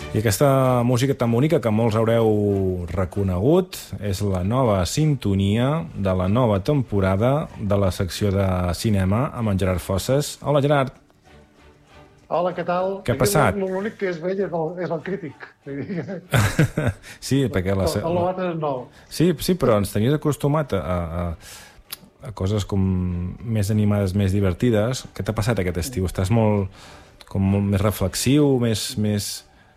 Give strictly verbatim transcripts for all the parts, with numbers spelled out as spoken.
I aquesta música tan bonica que molts haureu reconegut és la nova sintonia de la nova temporada de la secció de cinema amb en Gerard Fosses. Hola, Gerard. Hola, què tal? Què ha passat? L'únic que és vell és el, és el crític. Sí, perquè... La... El l'altre és nou. Sí, sí, però ens tenies acostumat a, a, a coses com més animades, més divertides. Què t'ha passat aquest estiu? Estàs molt, com molt més reflexiu, més... més...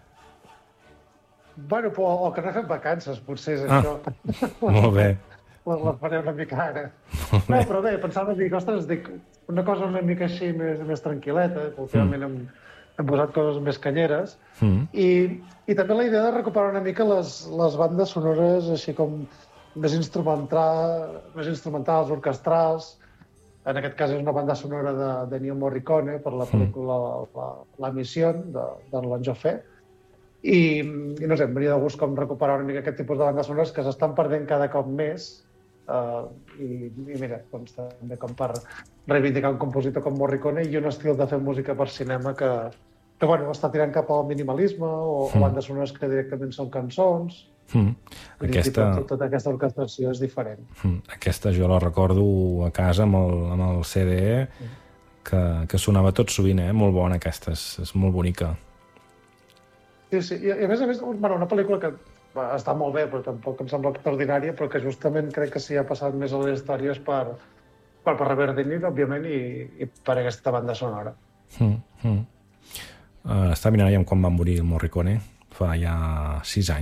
Bueno, però el que no he fet vacances, potser és ah, això. Molt bé. La, la faré una mica ara. No, però bé, pensava, dic, ostres, dic, una cosa una mica així més, més tranquil·leta, que últimament mm. hem, hem posat coses més canyeres, mm. i, i també la idea de recuperar una mica les, les bandes sonores així com més, instrumental, més instrumentals, orquestrals. En aquest cas és una banda sonora de, de Ennio Morricone per la pel·lícula mm. La, la Missió, de, de l'Anjofé. I, i no sé, em venia de gust com recuperar una mica aquest tipus de bandes sonores que s'estan perdent cada cop més. Uh, i, i mira, doncs, també com per reivindicar un compositor com Morricone i un estil de fer música per cinema que, que bueno, està tirant cap al minimalisme o, mm. o bandes sonores que directament són cançons. Mm. Aquesta... Tot, tota aquesta orquestració és diferent. Mm. Aquesta jo la recordo a casa amb el, amb el C D mm. que, que sonava tot sovint, eh? Molt bona aquesta, és, és molt bonica. Sí, sí, i a més a més, bueno, una pel·lícula que va, està molt bé, però tampoc em sembla extraordinària, però que justament crec que s'hi ha passat més a les històries per, per, per Riverdini, òbviament, i, i per aquesta banda sonora. Mm, mm. Uh, està mirant ja quan va morir el Morricone, fa ja sis anys.